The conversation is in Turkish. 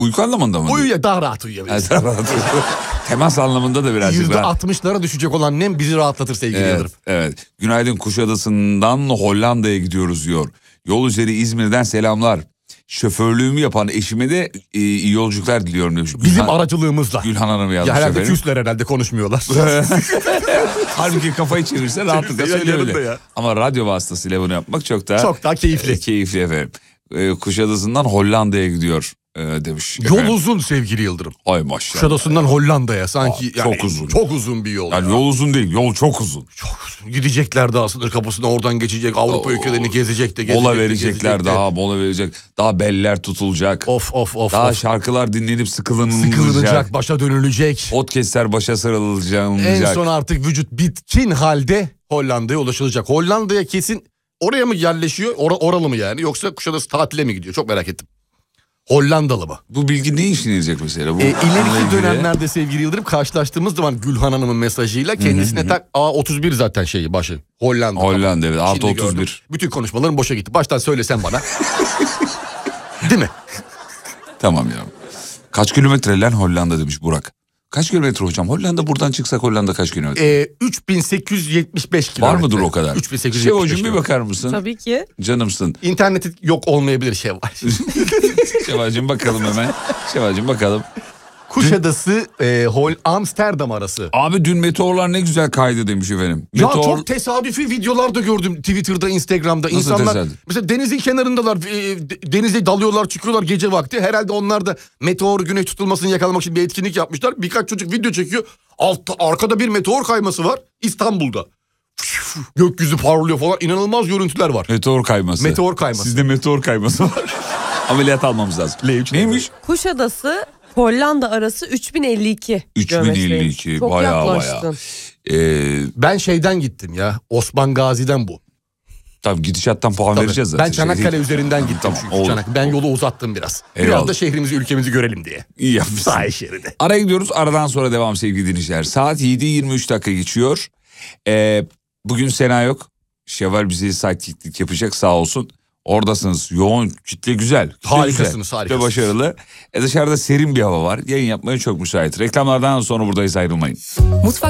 Uyku anlamında mı? Daha rahat uyuyabiliriz. Temas anlamında da birazcık rahat. %60'lara düşecek olan nem bizi rahatlatır sevgili Yıldırım. Evet. Günaydın, Kuşadası'ndan Hollanda'ya gidiyoruz diyor. Yol üzeri İzmir'den selamlar. Şoförlüğümü yapan eşime de iyi yolculuklar diliyorum demiş. Bizim aracılığımızla. Gülhan Hanım yazmış. Ya herhalde küsler herhalde konuşmuyorlar. Halbuki kafayı çevirse rahatlıkla söyleyebilir. Ama radyo vasıtasıyla bunu yapmak çok daha keyifli. Keyifli efendim. Kuşadası'ndan Hollanda'ya gidiyor demiş. Yol uzun sevgili Yıldırım. Ay maşallah. Kuşadası'ndan Hollanda'ya sanki yani çok uzun. Çok uzun bir yol. Yani yol uzun değil, yol çok uzun. Çok uzun. Gidecekler daha sınır kapısına, oradan geçecek, Avrupa ülkelerini gezecek. Mola verecekler daha, mola verecek. Daha beller tutulacak. Of. Daha şarkılar dinlenip sıkılınacak, başa dönülecek. Podcastler başa sarılacak. En son artık vücut bitkin halde Hollanda'ya ulaşılacak. Hollanda'ya kesin oraya mı yerleşiyor, oralı mı yani, yoksa Kuşadası tatile mi gidiyor? Çok merak ettim. Hollandalı mı? Bu bilgi ne işine yarayacak mesela? İleriki dönemlerde sevgili Yıldırım karşılaştığımız zaman Gülhan Hanım'ın mesajıyla kendisine tak A31 zaten başı. Hollanda evet, A31. Bütün konuşmalarım boşa gitti. Baştan söylesen bana. Değil mi? Tamam ya. Kaç kilometre lan Hollanda demiş Burak. Kaç kilometre hocam? Hollanda, buradan çıksak Hollanda kaç kilometre? 3875 kilometre. Var mıdır o kadar? 3875 Şevval'cığım bir bakar mısın? Tabii ki. Canımsın. İnterneti yok olmayabilir Şevval. Şevval'cığım bakalım hemen. Şevval'cığım bakalım. Kuşadası Amsterdam arası. Abi dün meteorlar ne güzel kaydı demiş efendim. Ya çok tesadüfi videolar da gördüm Twitter'da, Instagram'da. Nasıl İnsanlar tesadüf? mesela denizin kenarındalar, denize dalıyorlar, çıkıyorlar gece vakti. Herhalde onlar da meteor güneş tutulmasını yakalamak için bir etkinlik yapmışlar. Birkaç çocuk video çekiyor. Arkada bir meteor kayması var İstanbul'da. Gökyüzü parlıyor falan, inanılmaz görüntüler var. Meteor kayması. Sizde meteor kayması var. Ameliyat almamız lazım. Neymiş? Kuşadası Hollanda arası 3052. 3052 çok bayağı. Ben şeyden gittim ya, Osman Gazi'den bu. Tabii gidişattan puan vereceğiz zaten. Ben Çanakkale üzerinden gittim çünkü. Ben yolu uzattım biraz. Eyvallah. Biraz da şehrimizi, ülkemizi görelim diye. İyi yapmışsın. Sahil şeridi. Araya gidiyoruz, aradan sonra devam sevgili dinleyiciler. Saat 7:23 dakika geçiyor. Bugün Sena yok. Şevval bizi sidekicklik yapacak sağ olsun. Oradasınız. Yoğun kitle güzel. Harikasınız. Ve başarılı. Dışarıda serin bir hava var. Yayın yapmaya çok müsait. Reklamlardan sonra buradayız, ayrılmayın. Mutfak